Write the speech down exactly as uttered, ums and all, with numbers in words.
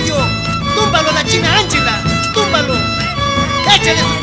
tuyo. Túmbalo a la china Ángela, túmbalo. Échale sus